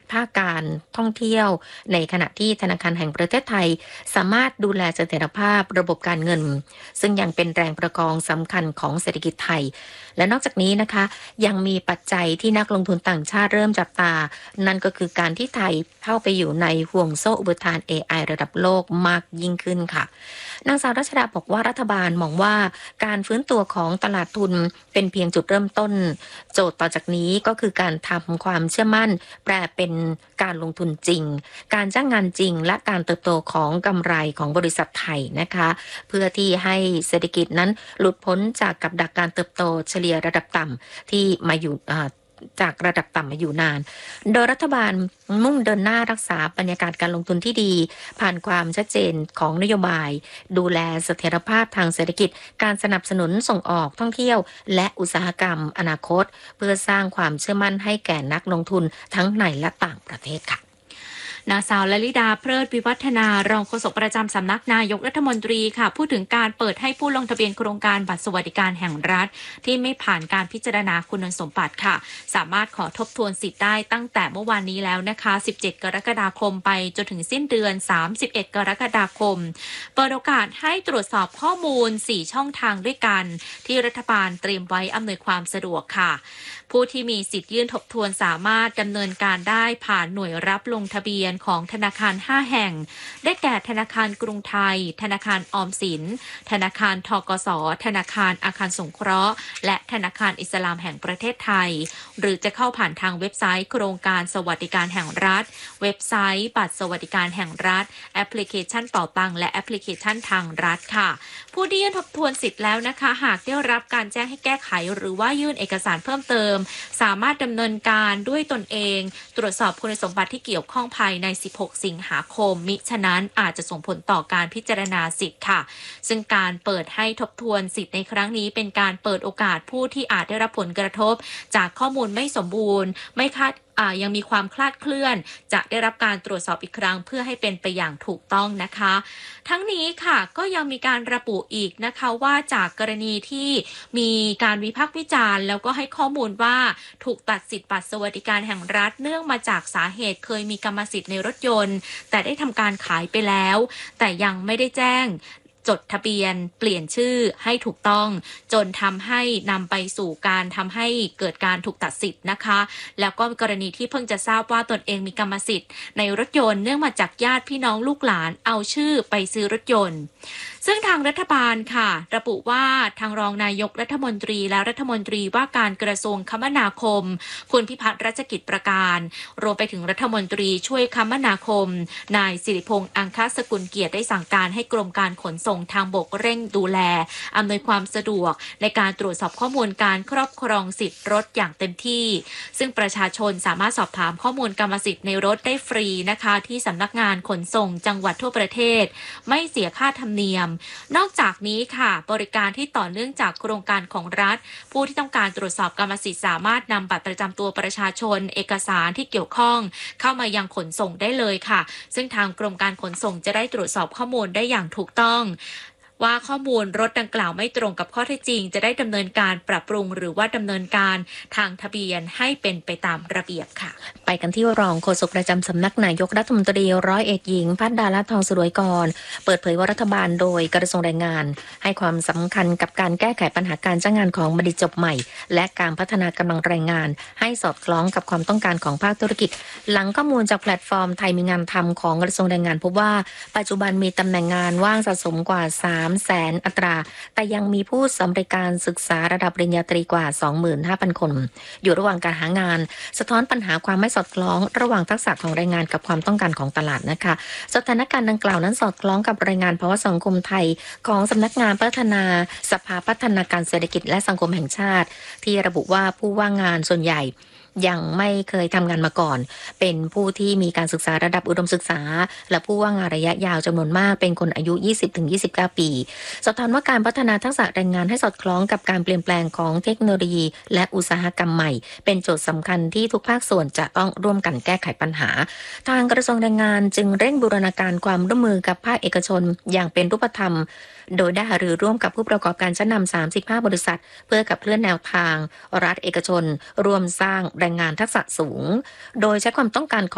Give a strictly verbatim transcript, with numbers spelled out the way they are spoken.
ภาคการท่องเที่ยวในขณะที่ธนาคารแห่งประเทศไทยสามารถดูแลเสถียรภาพระบบการเงินซึ่งยังเป็นแรงประกองสำคัญของเศรษฐกิจไทยและนอกจากนี้นะคะยังมีปัจจัยที่นักลงทุนต่างชาติเริ่มจับตานั่นก็คือการที่ไทยเข้าไปอยู่ในห่วงโซ่อุปทาน เอ ไอ ระดับโลกมากยิ่งขึ้นค่ะนางสาวรัชดาบอกว่ารัฐบาลมองว่าการฟื้นตัวของตลาดทุนเป็นเพียงจุดเริ่มต้นโจทย์ต่อจากนี้ก็คือการทำความเชื่อมั่นแปลเป็นการลงทุนจริงการจ้างงานจริงและการเติบโตของกำไรของบริษัทไทยนะคะเพื่อที่ให้เศรษฐกิจนั้นหลุดพ้นจากกับดักการเติบโตเฉลี่ยระดับต่ำที่มาอยู่จากระดับต่ำมาอยู่นานโดยรัฐบาลมุ่งเดินหน้ารักษาบรรยากาศการลงทุนที่ดีผ่านความชัดเจนของนโยบายดูแลเสถียรภาพทางเศรษฐกิจการสนับสนุนส่งออกท่องเที่ยวและอุตสาหกรรมอนาคตเพื่อสร้างความเชื่อมั่นให้แก่นักลงทุนทั้งในและต่างประเทศค่ะนางสาวลลิดาเพลิดวิวัฒนารองโฆษกประจำสำนักนายกรัฐมนตรีค่ะพูดถึงการเปิดให้ผู้ลงทะเบียนโครงการบัตรสวัสดิการแห่งรัฐที่ไม่ผ่านการพิจารณาคุณสมบัติค่ะสามารถขอทบทวนสิทธิ์ได้ตั้งแต่เมื่อวานนี้แล้วนะคะสิบเจ็ดกรกฎาคมไปจนถึงสิ้นเดือนสามสิบเอ็ดกรกฎาคมเปิดโอกาสให้ตรวจสอบข้อมูลสี่ช่องทางด้วยกันที่รัฐบาลเตรียมไว้อำนวยความสะดวกค่ะผู้ที่มีสิทธิ์ยื่นทบทวนสามารถดำเนินการได้ผ่านหน่วยรับลงทะเบียนของธนาคารห้าแห่งได้แก่ธนาคารกรุงไทยธนาคารออมสินธนาคารทกสธนาคารอาคารสงเคราะห์และธนาคารอิสลามแห่งประเทศไทยหรือจะเข้าผ่านทางเว็บไซต์โครงการสวัสดิการแห่งรัฐเว็บไซต์บัตรสวัสดิการแห่งรัฐแอปพลิเคชันเป๋าตังและแอปพลิเคชันทางรัฐค่ะผู้ที่ยื่นทบทวนสิทธิ์แล้วนะคะหากได้รับการแจ้งให้แก้ไขหรือว่ายื่นเอกสารเพิ่มเติมสามารถดำเนินการด้วยตนเองตรวจสอบคุณสมบัติที่เกี่ยวข้องภายในสิบหกสิงหาคมมิฉะนั้นอาจจะส่งผลต่อการพิจารณาสิทธิ์ค่ะซึ่งการเปิดให้ทบทวนสิทธิ์ในครั้งนี้เป็นการเปิดโอกาสผู้ที่อาจได้รับผลกระทบจากข้อมูลไม่สมบูรณ์ไม่คาดยังมีความคลาดเคลื่อนจะได้รับการตรวจสอบอีกครั้งเพื่อให้เป็นไปอย่างถูกต้องนะคะทั้งนี้ค่ะก็ยังมีการระบุอีกนะคะว่าจากกรณีที่มีการวิพากษ์วิจารณ์แล้วก็ให้ข้อมูลว่าถูกตัดสิทธิ์บัตรสวัสดิการแห่งรัฐเนื่องมาจากสาเหตุเคยมีกรรมสิทธิ์ในรถยนต์แต่ได้ทำการขายไปแล้วแต่ยังไม่ได้แจ้งจดทะเบียนเปลี่ยนชื่อให้ถูกต้องจนทำให้นำไปสู่การทำให้เกิดการถูกตัดสิทธิ์นะคะแล้วก็กรณีที่เพิ่งจะทราบว่าตนเองมีกรรมสิทธิ์ในรถยนต์เนื่องมาจากญาติพี่น้องลูกหลานเอาชื่อไปซื้อรถยนต์ซึ่งทางรัฐบาลค่ะระบุว่าทางรองนายกรัฐมนตรีและรัฐมนตรีว่าการกระทรวงคมนาคมคุณพิพัฒน์รัชกิจประการรวมไปถึงรัฐมนตรีช่วยคมนาคมนายสิริพงษ์อังคสกุลเกียรติได้สั่งการให้กรมการขนส่งทางบกเร่งดูแลอำนวยความสะดวกในการตรวจสอบข้อมูลการครอบครองสิทธิ์รถอย่างเต็มที่ซึ่งประชาชนสามารถสอบถามข้อมูลกรรมสิทธิ์ในรถได้ฟรีนะคะที่สำนักงานขนส่งจังหวัดทั่วประเทศไม่เสียค่าธรรมเนียมนอกจากนี้ค่ะบริการที่ต่อเนื่องจากโครงการของรัฐผู้ที่ต้องการตรวจสอบกรรมสิทธิ์สามารถนำบัตรประจำตัวประชาชนเอกสารที่เกี่ยวข้องเข้ามายังขนส่งได้เลยค่ะซึ่งทางกรมการขนส่งจะได้ตรวจสอบข้อมูลได้อย่างถูกต้องว่าข้อมูลรถดังกล่าวไม่ตรงกับข้อเท็จจริงจะได้ดำเนินการปรับปรุงหรือว่าดำเนินการทางทะเบียนให้เป็นไปตามระเบียบค่ะไปกันที่รองโฆษกประจำสำนักนายกรัฐมนตรีร้อยเอกหญิงพัฒดาลาภทองสรวยกรเปิดเผยว่ารัฐบาลโดยกระทรวงแรงงานให้ความสำคัญกับการแก้ไขปัญหาการจ้างงานของบัณฑิตจบใหม่และการพัฒนากำลังแรงงานให้สอดคล้องกับความต้องการของภาคธุรกิจหลังข้อมูลจากแพลตฟอร์มไทยมีงานทำของกระทรวงแรงงานพบว่าปัจจุบันมีตำแหน่งงานว่างสะสมกว่า สามแสน อัตราแต่ยังมีผู้สำเร็จการศึกษาระดับปริญญาตรีกว่า สองหมื่นห้าพัน คนอยู่ระหว่างการหางานสะท้อนปัญหาความไม่สอดคล้องระหว่างทักษะของแรงงานกับความต้องการของตลาดนะคะสถานการณ์ดังกล่าวนั้นสอดคล้องกับรายงานภาวะสังคมไทยของสำนักงานพัฒนาสภาพัฒนาการเศรษฐกิจและสังคมแห่งชาติที่ระบุว่าผู้ว่างงานส่วนใหญ่ยังไม่เคยทำงานมาก่อนเป็นผู้ที่มีการศึกษาระดับอุดมศึกษาและผู้ว่างงานระยะยาวจำนวนมากเป็นคนอายุ ยี่สิบถึงยี่สิบเก้า ปีสะท้อนว่าการพัฒนาทักษะแรงงานให้สอดคล้องกับการเปลี่ยนแปลงของเทคโนโลยีและอุตสาหกรรมใหม่เป็นโจทย์สำคัญที่ทุกภาคส่วนจะต้องร่วมกันแก้ไขปัญหาทางกระทรวงแรงงานจึงเร่งบูรณาการความร่วมมือกับภาคเอกชนอย่างเป็นรูปธรรมโดยได้หารือร่วมกับผู้ประกอบการชั้นนำสามสิบห้าบริษัทเพื่อขับเคลื่อนแนวทางรัฐเอกชนร่วมสร้างแรงงานทักษะสูงโดยใช้ความต้องการของ